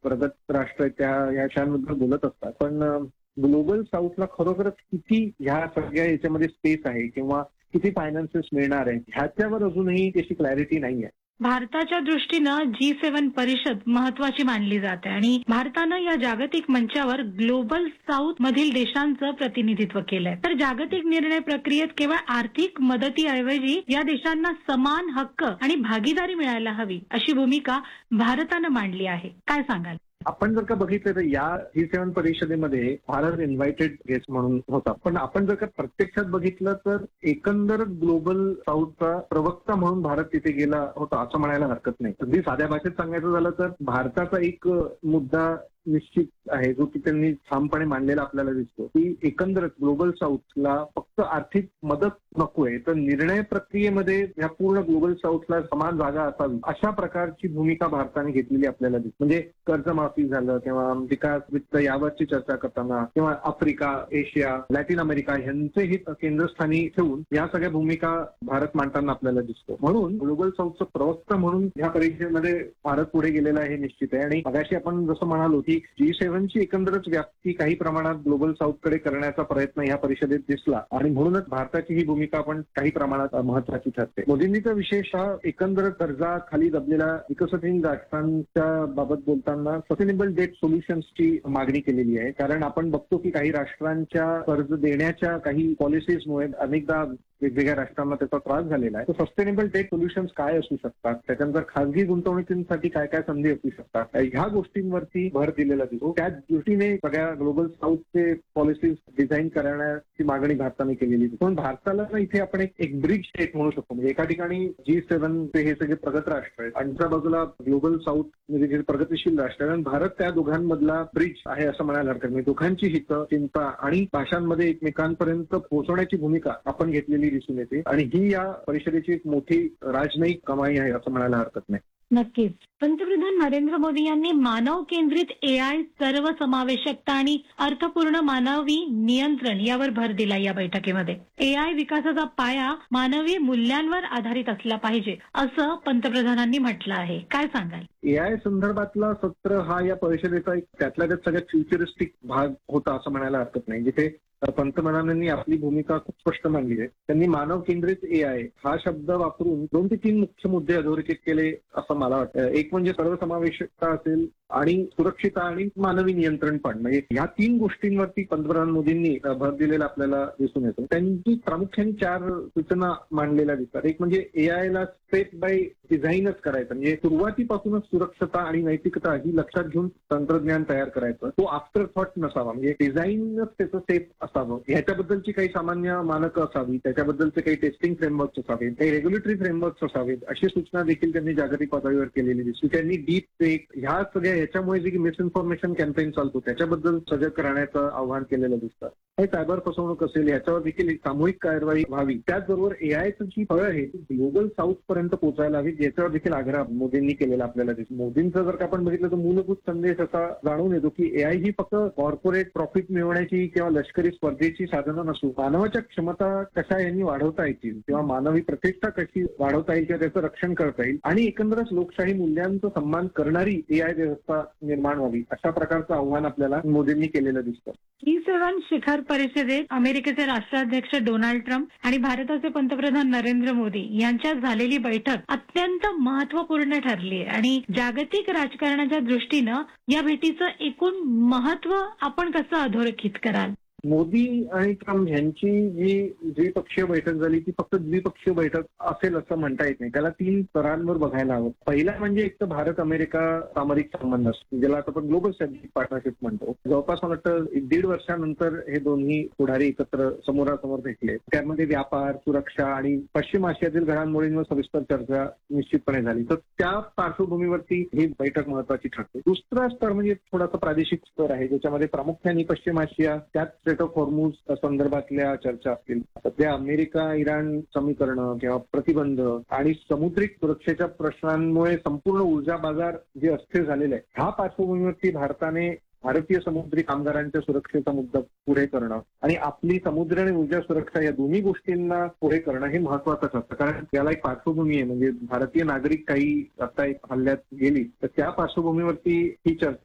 प्रगत राष्ट्र आहेत याच्याबद्दल बोलत असतात, पण ग्लोबल साऊथला खरोखरच किती ह्या सगळ्या याच्यामध्ये स्पेस आहे किंवा किती फायनान्सेस मिळणार आहे ह्याच्यावर अजूनही त्याची क्लॅरिटी नाही आहे. भारताच्या दृष्टीनं G7 परिषद महत्वाची मानली जाते आणि भारतानं या जागतिक मंचावर ग्लोबल साऊथ मधील देशांचं प्रतिनिधित्व केलंय. तर जागतिक निर्णय प्रक्रियेत केवळ आर्थिक मदतीऐवजी या देशांना समान हक्क आणि भागीदारी मिळायला हवी अशी भूमिका भारतानं मांडली आहे. काय सांगाल? आपण जर का बघितलं तर या G7 परिषदेमध्ये भारत इन्व्हायटेड गेस्ट म्हणून होता, पण आपण जर का प्रत्यक्षात बघितलं तर एकंदर ग्लोबल साऊथचा प्रवक्ता म्हणून भारत तिथे गेला होता असं म्हणायला हरकत नाही. अगदी साध्या भाषेत सांगायचं झालं तर भारताचा एक मुद्दा निश्चित आहे जो की त्यांनी ठामपणे मांडलेला आपल्याला दिसतो की एकंदरच ग्लोबल साऊथला फक्त आर्थिक मदत नकोय, तर निर्णय प्रक्रियेमध्ये या पूर्ण ग्लोबल साऊथला समान जागा असावी अशा प्रकारची भूमिका भारताने घेतलेली आपल्याला दिसते. म्हणजे कर्जमाफी झालं किंवा विकास वित्त यावरची चर्चा करताना किंवा आफ्रिका, एशिया, लॅटिन अमेरिका यांचे हित केंद्रस्थानी ठेवून या सगळ्या भूमिका भारत मांडताना आपल्याला दिसतो. म्हणून ग्लोबल साऊथचं प्रवक्ता म्हणून या परिषदेमध्ये भारत पुढे गेलेला आहे निश्चित आहे. आणि मगाशी आपण जसं म्हणालो की G7ची एकंदरच व्याप्ती काही प्रमाणात ग्लोबल साऊथकडे करण्याचा प्रयत्न या परिषदेत दिसला आणि म्हणूनच भारताची ही भूमिका पण काही प्रमाणात महत्वाची ठरते. मोदींनीचा विशेष हा एकंदर कर्जा खाली दबलेल्या विकसनशील राष्ट्रांच्या बाबत बोलताना सस्टेनेबल डेट सोल्युशन्सची मागणी केलेली आहे. कारण आपण बघतो की काही राष्ट्रांच्या कर्ज देण्याच्या काही पॉलिसीजमुळे अनेकदा वेगवेगळ्या राष्ट्रांना त्याचा त्रास झालेला आहे. तर सस्टेनेबल डेट सोल्युशन्स काय असू शकतात, त्याच्यानंतर खासगी गुंतवणुकीसाठी काय काय संधी असू शकतात, ह्या गोष्टींवरती भर दिलेला दिसतो. त्या दृष्टीने सगळ्या ग्लोबल साऊथचे पॉलिसीज डिझाईन करण्याची मागणी भारताने केलेली आहे. पण भारताला ना इथे आपण एक ब्रिज स्टेट म्हणू शकतो. म्हणजे एका ठिकाणी G7 हे सगळे प्रगत राष्ट्र आहेत आणि दुसऱ्या बाजूला ग्लोबल साऊथ म्हणजे जे प्रगतीशील राष्ट्र आहेत आणि भारत त्या दोघांमधला ब्रिज आहे असं म्हणायला हरकत नाही. दोघांची हितं, चिंता आणि भाषांमध्ये एकमेकांपर्यंत पोहोचवण्याची भूमिका आपण घेतलेली दिसून येते आणि ही या परिषदेची एक मोठी राजनयिक कमाई आहे असं म्हणायला हरकत नाही. नक्कीच. पंतप्रधान नरेंद्र मोदी यांनी मानव केंद्रित AI, सर्वसमावेशकता आणि अर्थपूर्ण मानवी नियंत्रण यावर भर दिला या बैठकीमध्ये. AI विकासाचा पाया मानवी मूल्यांवर आधारित असला पाहिजे असं पंतप्रधानांनी म्हटलं आहे. काय सांगाल? AI संदर्भातला सत्र हा या परिषदेचा एक त्यातल्या त्यात सगळ्यात फ्युचरिस्टिक भाग होता असं म्हणायला हरकत नाही. जिथे पंतप्रधानांनी आपली भूमिका खूप स्पष्ट मांडली आहे. त्यांनी मानव केंद्रित AI हा शब्द वापरून 2 ते 3 मुख्य मुद्दे अधोरेखित केले असं मला वाटतं. एक म्हणजे सर्वसमावेशकता असेल आणि सुरक्षितता आणि मानवी नियंत्रण पण, म्हणजे ह्या 3 गोष्टींवरती पंतप्रधान मोदींनी भर दिलेला आपल्याला दिसून येतो. त्यांची प्रामुख्याने 4 सूचना मांडलेल्या दिसतात. एक म्हणजे AI ला स्टेप बाय डिझाईनच करायचं, म्हणजे सुरुवातीपासूनच सुरक्षता आणि नैतिकता ही लक्षात घेऊन तंत्रज्ञान तयार करायचं. तो आफ्टर थॉट नसावा, म्हणजे डिझाईनच त्याचं सेफ असावं. ह्याच्याबद्दलची काही सामान्य मानकं असावी, त्याच्याबद्दलचे काही टेस्टिंग फ्रेमवर्क्स असावेत, काही रेग्युलेटरी फ्रेमवर्क्स असावेत, अशी सूचना देखील त्यांनी जागतिक पातळीवर केलेली दिसते. त्यांनी डीप फेक ह्या सगळ्या ह्याच्यामुळे जे मिसइन्फॉर्मेशन कॅम्पेन चालतो त्याच्याबद्दल सजग करण्याचं आव्हान केलेलं दिसतं. हे सायबर फसवणूक असेल याच्यावर देखील सामूहिक कारवाई व्हावी. त्याचबरोबर AIचं जी फळं आहे ती ग्लोबल साऊथ पर्यंत पोहोचायला हवी, याच्यावर देखील आग्रह मोदींनी केलेला आपल्याला दिसतो. मोदींचं जर का आपण बघितलं तर मूलभूत संदेश असा जाणून येतो की AI ही फक्त कॉर्पोरेट प्रॉफिट मिळवण्याची किंवा लष्करी स्पर्धेची साधनं नसून मानवाच्या क्षमता कशा यांनी वाढवता येतील किंवा मानवी प्रतिष्ठा कशी वाढवता येईल किंवा त्याचं रक्षण करता येईल आणि एकंदरच लोकशाही मूल्यांचा सन्मान करणारी AI व्यवस्था निर्माण व्हावी अशा प्रकारचं आव्हान आपल्याला मोदींनी केलेलं दिसतं. G7 शिखर परिषदेत अमेरिकेचे राष्ट्राध्यक्ष डोनाल्ड ट्रम्प आणि भारताचे पंतप्रधान नरेंद्र मोदी यांच्यात झालेली बैठक अत्यंत महत्वपूर्ण ठरली आहे आणि जागतिक राजकारणाच्या दृष्टीनं या भेटीचं एकूण महत्व आपण कसं अधोरेखित कराल? मोदी आणि ट्रम्प यांची जी द्विपक्षीय बैठक झाली ती फक्त द्विपक्षीय बैठक असेल असं म्हणता येत नाही. त्याला 3 स्तरांवर बघायला हवं. पहिला म्हणजे एक तर भारत अमेरिका सामरिक संबंध असतो, ज्याला आपण ग्लोबल स्ट्रॅटेजिक पार्टनरशिप म्हणतो. जवळपास मला वाटतं 1.5 वर्षानंतर हे दोन्ही पुढारी एकत्र समोरासमोर भेटले. त्यामध्ये व्यापार, सुरक्षा आणि पश्चिम आशियातील घडामोडींवर सविस्तर चर्चा निश्चितपणे झाली. तर त्या पार्श्वभूमीवरती ही बैठक महत्वाची ठरते. दुसरा स्तर म्हणजे थोडासा प्रादेशिक स्तर आहे, ज्याच्यामध्ये प्रामुख्याने पश्चिम आशिया, त्यात स्ट्रेट ऑफ हॉर्मुझ संदर्भातल्या चर्चा असतील. सध्या अमेरिका इराण समीकरणं किंवा प्रतिबंध आणि समुद्रिक सुरक्षेच्या प्रश्नांमुळे संपूर्ण ऊर्जा बाजार जे अस्थिर झालेले आहे, ह्या पार्श्वभूमीवरती भारताने भारतीय समुद्री कामगारांच्या सुरक्षेचा मुद्दा पुढे करणं आणि आपली समुद्र आणि ऊर्जा सुरक्षा या दोन्ही गोष्टींना पुढे करणं हे महत्वाचं असतं. कारण त्याला एक पार्श्वभूमी आहे, म्हणजे भारतीय नागरिक काही आता एक हल्ल्यात गेली तर त्या पार्श्वभूमीवरती ही चर्चा